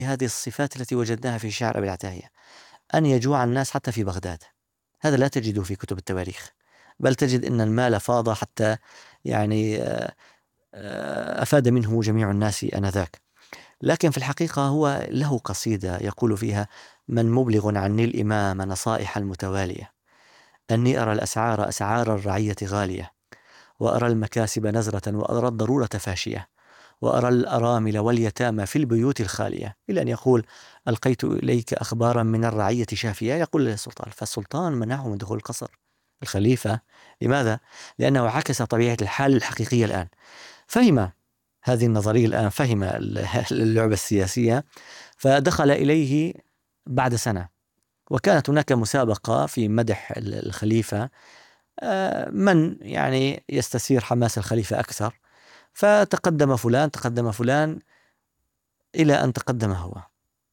هذه الصفات التي وجدناها في شعر أبي العتاهية، أن يجوع الناس حتى في بغداد. هذا لا تجده في كتب التواريخ، بل تجد أن المال فاض حتى يعني أفاد منه جميع الناس آنذاك. لكن في الحقيقة هو له قصيدة يقول فيها: من مبلغ عني الإمام نصائح المتوالية، أني أرى الأسعار أسعار الرعية غالية، وأرى المكاسب نزرة، وأرى الضرورة فاشية، وأرى الأرامل واليتامى في البيوت الخالية، إلى أن يقول: ألقيت إليك أخبارا من الرعية شافية. يقول للسلطان، فالسلطان منعه من دخول القصر. الخليفة لماذا؟ لأنه عكس طبيعة الحال الحقيقية الآن. فهم هذه النظرية الآن، فهم اللعبة السياسية، فدخل إليه بعد سنة. وكانت هناك مسابقة في مدح الخليفة، من يعني يستثير حماس الخليفة أكثر، فتقدم فلان تقدم فلان إلى أن تقدم هو.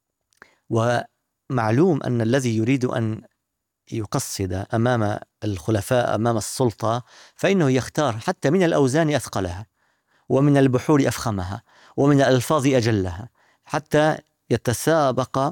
ومعلوم أن الذي يريد أن يقصد أمام الخلفاء أمام السلطة فإنه يختار حتى من الأوزان أثقلها، ومن البحور أفخمها، ومن الألفاظ أجلها، حتى يتسابق،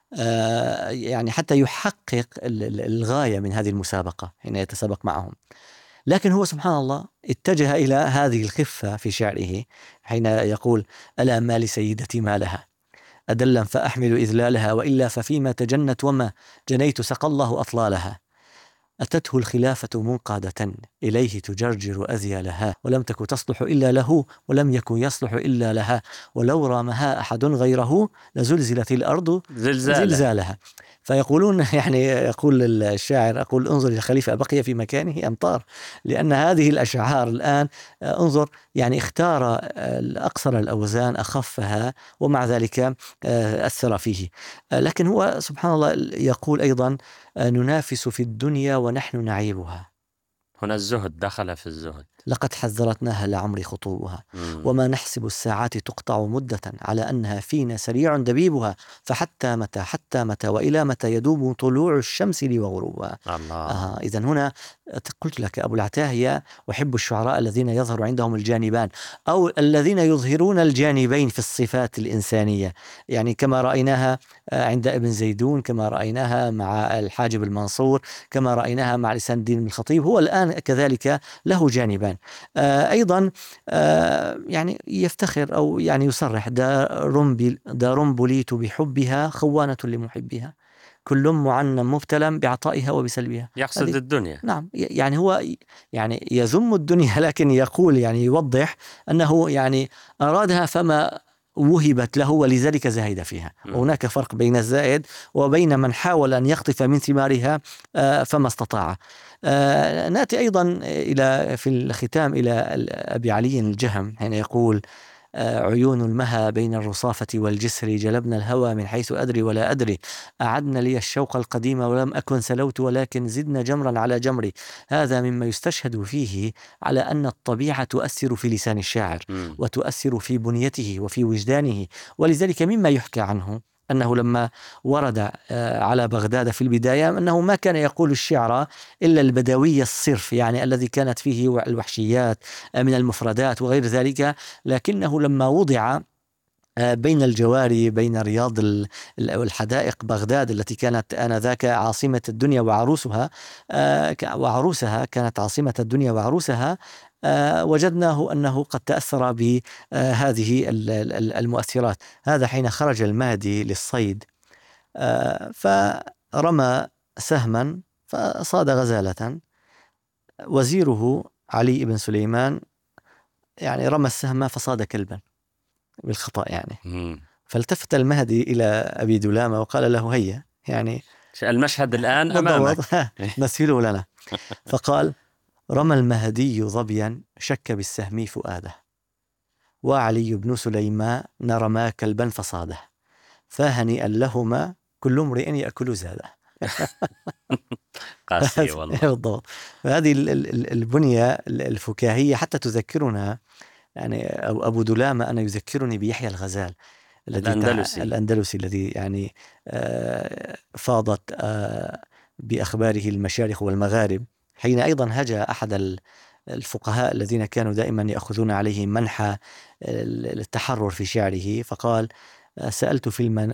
يعني حتى يحقق الغاية من هذه المسابقة حين يتسابق معهم. لكن هو سبحان الله اتجه إلى هذه الخفة في شعره حين يقول: ألا ما لسيدتي ما لها أدلا فأحمل إذلالها، وإلا ففيما تجنت وما جنيت سقى الله أطلالها. أتته الخلافة منقادة إليه تجرجر أذيالها، ولم تك تصلح إلا له، ولم يكن يصلح إلا لها، ولو رامها أحد غيره لزلزلت الأرض زلزالها. فيقولون يعني يقول الشاعر: أقول انظر الخليفة بقي في مكانه أمطار، لأن هذه الأشعار الآن انظر يعني اختار أقصر الأوزان أخفها، ومع ذلك أثر فيه. لكن هو سبحان الله يقول أيضا: ننافس في الدنيا ونحن نعيبها. هنا الزهد دخل في الزهد. لقد حذرتناها لعمري خطوبها، وما نحسب الساعات تقطع مدة على أنها فينا سريع دبيبها، فحتى متى حتى متى وإلى متى يدوب طلوع الشمس لي وغروبها. إذن هنا قلت لك أبو العتاهية أحب الشعراء الذين يظهر عندهم الجانبان، أو الذين يظهرون الجانبين في الصفات الإنسانية، يعني كما رأيناها عند ابن زيدون، كما رأيناها مع الحاجب المنصور، كما رأيناها مع لسان الدين بن الخطيب. هو الآن كذلك له جانبان. أيضا يعني يفتخر أو يعني يصرح: دار بليت بحبها خوانة لمحبها، كل معنى مبتلى بعطائها وبسلبها. يقصد الدنيا. نعم، يعني هو يعني يذم الدنيا، لكن يقول يعني يوضح أنه يعني أرادها فما وهبت له، ولذلك زاهد فيها. وهناك فرق بين الزائد وبين من حاول أن يقطف من ثمارها فما استطاع. نأتي أيضا في الختام إلى أبي علي الجهم حين يقول: عيون المها بين الرصافة والجسر، جلبنا الهوى من حيث أدري ولا أدري، أعدنا لي الشوق القديم ولم أكن سلوت، ولكن زدنا جمرا على جمري. هذا مما يستشهد فيه على أن الطبيعة تؤثر في لسان الشاعر، وتؤثر في بنيته وفي وجدانه. ولذلك مما يحكى عنه أنه لما ورد على بغداد في البداية أنه ما كان يقول الشعر إلا البدوي الصرف، يعني الذي كانت فيه الوحشيات من المفردات وغير ذلك. لكنه لما وضع بين الجواري، بين رياض الحدائق بغداد التي كانت آنذاك عاصمة الدنيا وعروسها كانت عاصمة الدنيا وعروسها، وجدناه أنه قد تأثر بهذه المؤثرات. هذا حين خرج المهدي للصيد، فرمى سهما فصاد غزالة، وزيره علي بن سليمان يعني رمى السهم فصاد كلبا بالخطأ يعني. فالتفت المهدي إلى أبي دلامة وقال له: هيا، يعني المشهد الآن أمامك، مثله لنا. فقال: رمى المهدي ظبيا شك بالسهم فؤاده، وعلي بن سليمان رمى كلبا فصاده، فهنيئا لهما كل امرئ يأكل زاده. قاسية والله. بالضبط. فهذه البنية الفكاهية حتى تذكرنا، يعني أبو دلامة أنا يذكرني بيحيى الغزال الأندلسي الذي يعني فاضت بأخباره المشارق والمغارب، حين أيضا هجا أحد الفقهاء الذين كانوا دائما يأخذون عليه منحى التحرر في شعره، فقال: سألت